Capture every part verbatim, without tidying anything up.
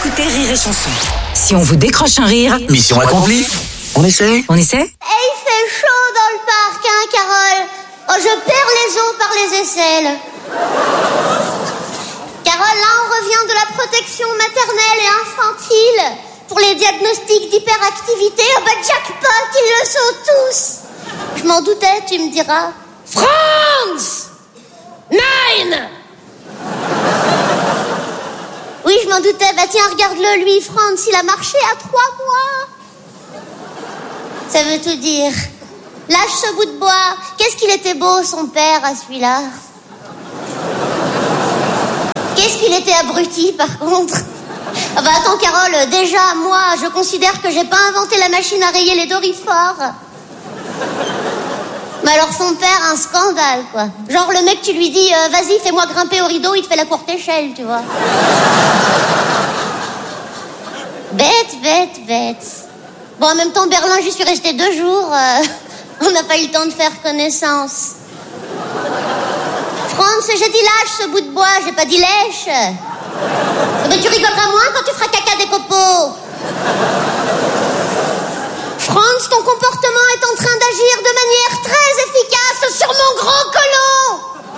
écoutez Rire et Chanson. Si on vous décroche un rire, mission accomplie. On essaie On essaie? Et il fait chaud dans le parc, hein, Carole? Oh, je perds les os par les aisselles. Carole, là, on revient de la protection maternelle et infantile pour les diagnostics d'hyperactivité. Oh, bah, jackpot, ils le sont tous. Je m'en doutais, tu me diras. France! Nine! Oui, je m'en doutais. Bah, tiens, regarde-le, lui, Franz, il a marché à trois mois. Ça veut tout dire. Lâche ce bout de bois. Qu'est-ce qu'il était beau, son père, à celui-là. Qu'est-ce qu'il était abruti, par contre. Ah bah attends, Carole, déjà, moi, je considère que j'ai pas inventé la machine à rayer les dorifores. Mais alors son père, un scandale, quoi. Genre le mec, tu lui dis, euh, vas-y, fais-moi grimper au rideau, il te fait la courte échelle, tu vois. Bête, bête, bête. Bon, en même temps, Berlin, j'y suis restée deux jours. Euh, on n'a pas eu le temps de faire connaissance. Franz, j'ai dit lâche ce bout de bois, j'ai pas dit lèche. Mais tu rigoleras moins quand tu feras caca des copeaux. Franz, ton comportement est en train d'agir de manière très efficace sur mon gros colon.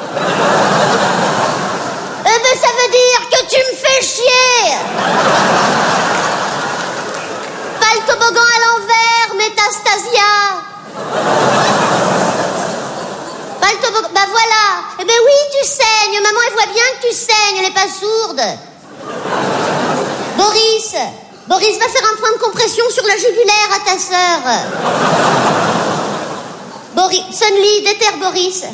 Eh ben, ça veut dire que tu me fais chier. Pas le toboggan à l'envers, métastasia. Pas le toboggan... Bah voilà. Eh ben oui, tu saignes. Maman, elle voit bien que tu saignes. Elle est pas sourde. Boris... Boris va faire un point de compression sur la jugulaire à ta sœur. Boris, Sunly, déterre Boris.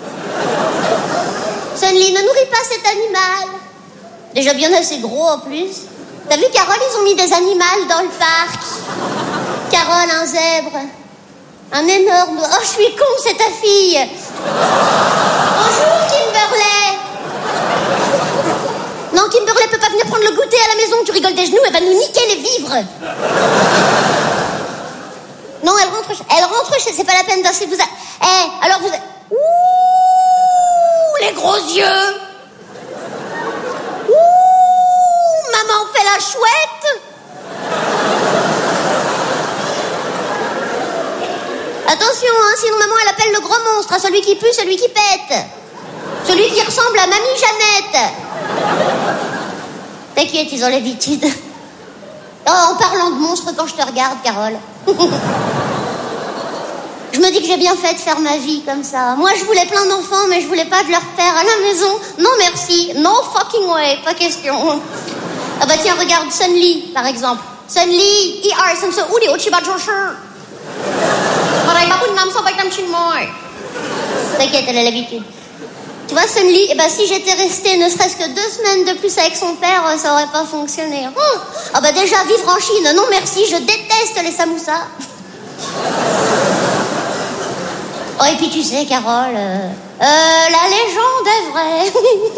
Sunly, ne nourris pas cet animal. Déjà bien assez gros en plus. T'as vu, Carole, ils ont mis des animaux dans le parc. Carole, un zèbre. Un énorme... Oh, je suis con, c'est ta fille. Bonjour, Kimberley. Non, Kimberley peut pas venir prendre le goûter à la maison. Tu rigoles des genoux, elle va nous niquer les vivres. Non, elle rentre chez... Elle rentre chez... C'est pas la peine d'insister. Vous a... Eh, alors vous... Ouh, les gros yeux. Ouh, maman fait la chouette. Attention, hein, sinon maman, elle appelle le gros monstre. Hein, celui qui pue, celui qui pète. Celui qui ressemble à Mamie Jeannette. T'inquiète, ils ont l'habitude. Oh, en parlant de monstres, quand je te regarde, Carole. Je me dis que j'ai bien fait de faire ma vie comme ça. Moi, je voulais plein d'enfants, mais je voulais pas de leur père à la maison. Non, merci. No fucking way. Pas question. Ah bah tiens, regarde, Sunly, par exemple. Sunly, I R, som så uli och chiba joshur. T'inquiète, elle a l'habitude. Tu vois, Sunly, eh ben, si j'étais restée ne serait-ce que deux semaines de plus avec son père, ça aurait pas fonctionné. Oh, ah bah déjà, vivre en Chine, non merci, je déteste les samoussas. Oh, et puis tu sais, Carole, euh, euh, la légende est vraie.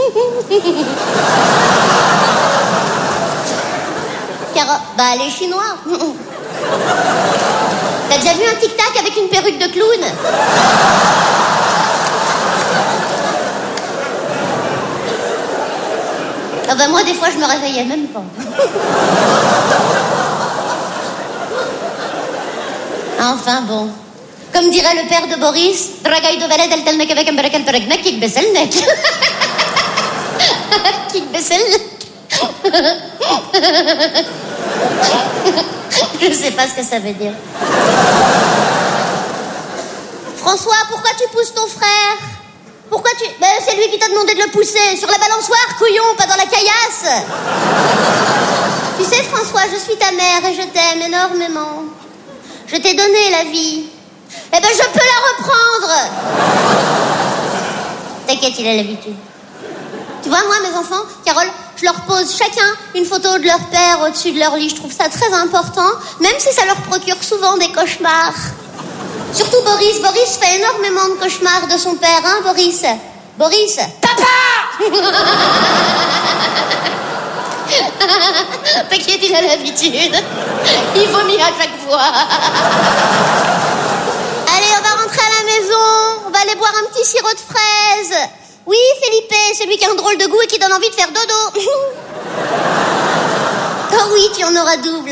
Carole, bah les Chinois. T'as déjà vu un tic-tac avec une perruque de clown? Ah bah moi, des fois, je me réveillais même pas. Enfin bon. Comme dirait le père de Boris, Dragay de Valed el Telnek avec un barakel peregnek, kik beselnek. Kik beselnek. Je sais pas ce que ça veut dire. François, pourquoi tu pousses ton frère? Pourquoi tu... Ben, c'est lui qui t'a demandé de le pousser. Sur la balançoire, couillon, pas dans la caillasse. Tu sais, François, je suis ta mère et je t'aime énormément. Je t'ai donné la vie. Eh ben, je peux la reprendre. T'inquiète, il a l'habitude. Tu vois, moi, mes enfants, Carole, je leur pose chacun une photo de leur père au-dessus de leur lit. Je trouve ça très important, même si ça leur procure souvent des cauchemars. Surtout Boris. Boris fait énormément de cauchemars de son père, hein, Boris? Boris. Papa! T'inquiète, il a l'habitude. Il vomit à chaque fois. Allez, on va rentrer à la maison. On va aller boire un petit sirop de fraise. Oui, Felipe, celui qui a un drôle de goût et qui donne envie de faire dodo. Oh, tu en auras double.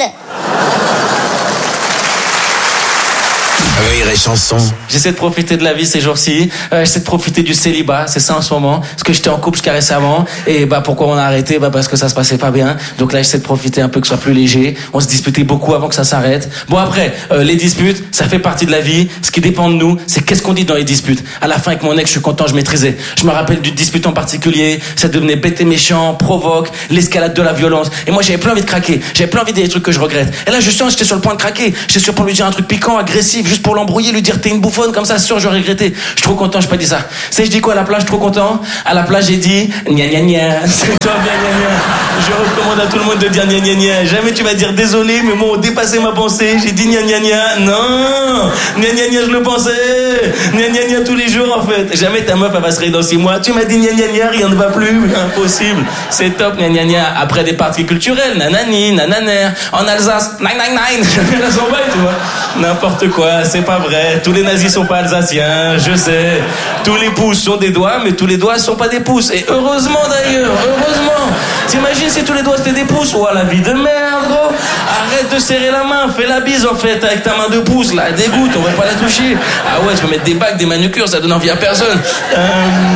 Rire et chanson. J'essaie de profiter de la vie ces jours-ci. Euh, j'essaie de profiter du célibat, c'est ça en ce moment. Parce que j'étais en couple jusqu'à récemment. Et bah pourquoi on a arrêté? Bah parce que ça se passait pas bien. Donc là j'essaie de profiter un peu, que ce soit plus léger. On se disputait beaucoup avant que ça s'arrête. Bon après, euh, les disputes, ça fait partie de la vie. Ce qui dépend de nous, c'est qu'est-ce qu'on dit dans les disputes. À la fin avec mon ex, je suis content, je maîtrisais. Je me rappelle d'une dispute en particulier. Ça devenait bête et méchant, provoque, l'escalade de la violence. Et moi j'avais plein envie de craquer. J'avais plein envie de dire des trucs que je regrette. Et là je sens, j'étais sur le point de craquer. J'étais sur le point de lui dire un truc piquant, agressif, juste pour l'embrouiller, lui dire t'es une bouffonne, comme ça sûr j'aurais regretté. Je suis trop content, j'ai pas dit ça. C'est je dis quoi à la plage, je suis trop content. À la plage j'ai dit gna gna gna. C'est toi bien gna gna. Je recommande à tout le monde de dire gna gna gna. Jamais tu vas dire désolé, mais moi on dépassé ma pensée. J'ai dit gna gna gna. Non, gna gna gna je le pensais. Gna gna gna tous les jours en fait. Jamais ta meuf elle va se réveiller dans six mois. Tu m'as dit gna gna gna, rien ne va plus. Impossible. C'est top gna gna gna. Après des parties culturelles, nanani, nananer. En Alsace, nine nine nine. Jamais la s'en va, tu vois. N'importe quoi, c'est pas vrai. Tous les nazis sont pas alsaciens, je sais. Tous les pouces sont des doigts, mais tous les doigts sont pas des pouces. Et heureusement d'ailleurs, heureusement. T'imagines si tous les doigts c'était des pouces? Ouah, la vie de merde, gros. Arrête de serrer la main, fais la bise en fait avec ta main de pouce, là, dégoûte, on va pas la toucher. Ah ouais, tu peux mettre des bagues, des manucures, ça donne envie à personne. Euh...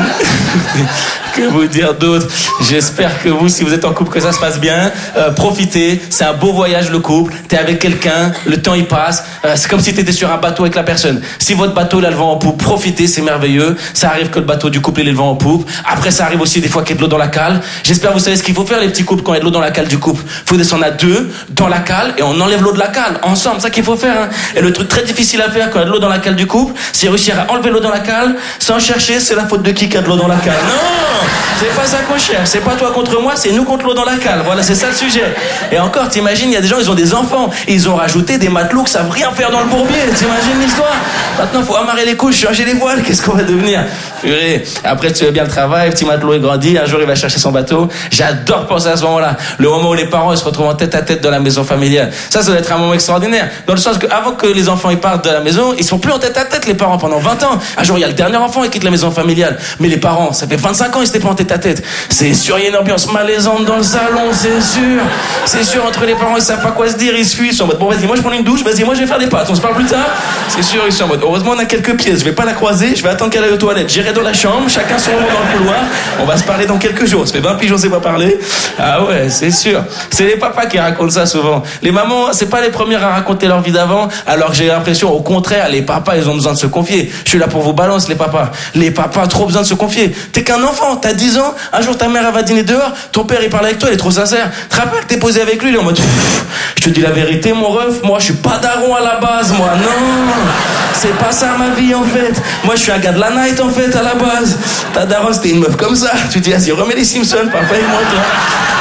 que vous dire d'autre? J'espère que vous, si vous êtes en couple, que ça se passe bien. Euh, profitez, c'est un beau voyage le couple. T'es avec quelqu'un, le temps il passe. Euh, c'est comme si t'étais sur un bateau avec la personne. Si votre bateau il a le vent en poupe, profitez, c'est merveilleux. Ça arrive que le bateau du couple il ait le vent en poupe. Après ça arrive aussi des fois qu'il y a de l'eau dans la cale. J'espère vous savez ce qu'il faut faire les petits couples quand il y a de l'eau dans la cale du couple. Faut descendre à deux dans la cale et on enlève l'eau de la cale ensemble. C'est ça qu'il faut faire. Hein. Et le truc très difficile à faire quand il y a de l'eau dans la cale du couple, c'est réussir à enlever l'eau dans la cale sans chercher. C'est la faute de qui qui a de l'eau dans la cale. Non, c'est pas ça qu'on cherche. C'est pas toi contre moi, c'est nous contre l'eau dans la cale. Voilà, c'est ça le sujet. Et encore, t'imagines, il y a des gens, ils ont des enfants, ils ont rajouté des matelots qui savent rien faire dans le bourbier. T'imagines l'histoire? Maintenant, faut amarrer les couches, changer les voiles. Qu'est-ce qu'on va devenir? Purée. Après, tu fais bien le travail, petit matelot est grandi, un jour il va chercher son bateau. J'adore penser à ce moment-là. Le moment où les parents ils se retrouvent en tête à tête dans la maison familiale. Ça, ça doit être un moment extraordinaire. Dans le sens que avant que les enfants ils partent de la maison, ils sont plus en tête à tête, les parents, pendant vingt ans. Un jour, il y a le dernier enfant qui quitte la maison familiale. Mais les parents, ça fait vingt-cinq ans, ils étaient pas en tête à tête. C'est sûr, il y a une ambiance malaisante dans le salon, c'est sûr. C'est sûr, entre les parents, ils savent pas quoi se dire, ils se fuient, ils sont en mode, bon, vas-y, moi je prends une douche, vas-y, moi je vais faire des pâtes, on se parle plus tard. C'est sûr, ils sont en mode, heureusement, on a quelques pièces, je vais pas la croiser, je vais attendre qu'elle aille aux toilettes, j'irai dans la chambre, chacun son moment dans le couloir, on va se parler dans quelques jours. Ça fait vingt piges, on sait pas parler. Ah ouais, c'est sûr. C'est les papas qui racontent ça souvent. Les mamans, c'est pas les premières à raconter leur vie d'avant, alors que j'ai l'impression, au contraire, les papas, ils ont besoin de se confier. Je suis là pour vous balancer, les papas. Les papas, trop besoin de se confier. T'es qu'un enfant, t'as dix ans, un jour ta mère, elle va dîner dehors, ton père, il parle avec toi, il est trop sincère. Tu te rappelles que t'es posé avec lui, il est en mode, je te dis la vérité, mon ref, moi, je suis pas daron à la base, moi, non. C'est pas ça ma vie, en fait. Moi, je suis un gars de la night, en fait, à la base. Ta daron, c'était une meuf comme ça. Tu te dis, vas-y, remets les Simpsons, papa et moi, toi.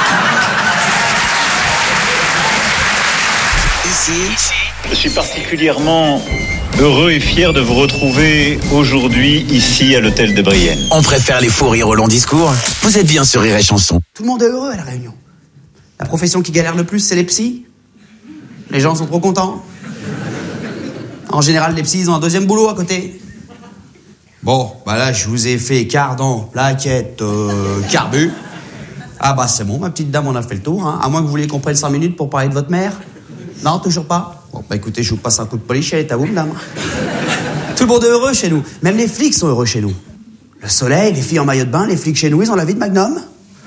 Ici, je suis particulièrement heureux et fier de vous retrouver aujourd'hui ici à l'hôtel de Brienne. on préfère les faux rires au long discours. Vous êtes bien sur Rire et Chanson. Tout le monde est heureux à la Réunion. La profession qui galère le plus, c'est les psys. Les gens sont trop contents. En général, les psys, ils ont un deuxième boulot à côté. Bon, bah là, je vous ai fait cardan, plaquette, euh, carbu. Ah bah c'est bon, ma petite dame, on a fait le tour. Hein. À moins que vous vouliez qu'on prenne cinq minutes pour parler de votre mère. Non, toujours pas. Bon, bah écoutez, je vous passe un coup de polichette, à vous, madame. Tout le monde est heureux chez nous. Même les flics sont heureux chez nous. Le soleil, les filles en maillot de bain, les flics chez nous, ils ont la vie de Magnum.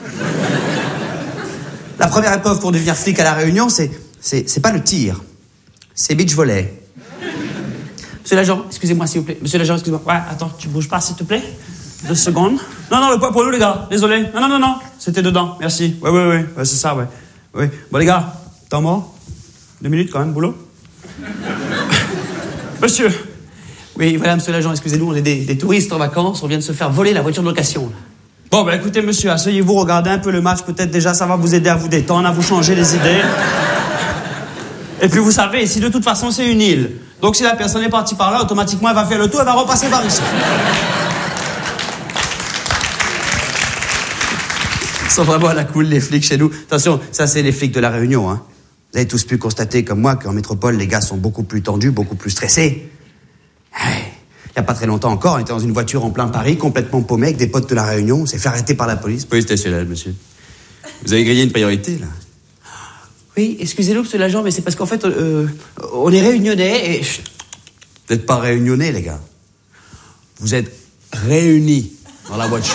La première épreuve pour devenir flic à la Réunion, c'est, c'est, c'est pas le tir. C'est beach volley. Monsieur l'agent, excusez-moi s'il vous plaît. Monsieur l'agent, excusez-moi. Ouais, attends, tu bouges pas s'il te plaît. Deux secondes. Non, non, le poids pour nous les gars. Désolé. Non, non, non, non. C'était dedans. Merci. Ouais, ouais, ouais. Ouais, c'est ça, ouais. Ouais. Bon les gars, temps mort. Deux minutes quand même, boulot. Monsieur. Oui, voilà, monsieur l'agent, excusez-nous, on est des, des touristes en vacances. On vient de se faire voler la voiture de location. Là. Bon, bah écoutez, monsieur, asseyez-vous, regardez un peu le match. Peut-être déjà ça va vous aider à vous détendre, à vous changer les idées. Et puis vous savez, ici de toute façon c'est une île. Donc si la personne est partie par là, automatiquement elle va faire le tour, elle va repasser par ici. Ils sont vraiment à la cool les flics chez nous. Attention, ça c'est les flics de la Réunion. Hein. Vous avez tous pu constater comme moi qu'en métropole les gars sont beaucoup plus tendus, beaucoup plus stressés. Il n'y a pas très longtemps encore, on était dans une voiture en plein Paris, complètement paumé avec des potes de la Réunion. On s'est fait arrêter par la police. Police nationale, monsieur. Vous avez grillé une priorité là. Oui, excusez-nous, monsieur l'agent, mais c'est parce qu'en fait, euh, on est réunionnais et... Chut. Vous n'êtes pas réunionnais, les gars. Vous êtes réunis dans la voiture.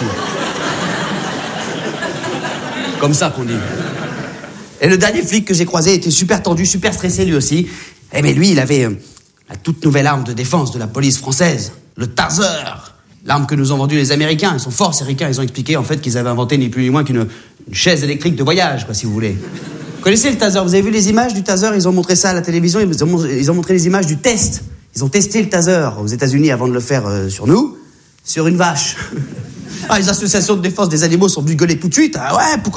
Comme ça qu'on dit. Et le dernier flic que j'ai croisé était super tendu, super stressé lui aussi. Eh mais lui, il avait euh, la toute nouvelle arme de défense de la police française, le taser. L'arme que nous ont vendue les Américains. Ils sont forts, ces ricains. Ils ont expliqué en fait qu'ils avaient inventé ni plus ni moins qu'une une chaise électrique de voyage, quoi, si vous voulez. Vous connaissez le taser? Vous avez vu les images du taser? Ils ont montré ça à la télévision. Ils ont, ils ont montré les images du test. Ils ont testé le taser aux États-Unis avant de le faire euh, sur nous, sur une vache. Ah, les associations de défense des animaux sont venues gueuler tout de suite. Ah ouais, pourquoi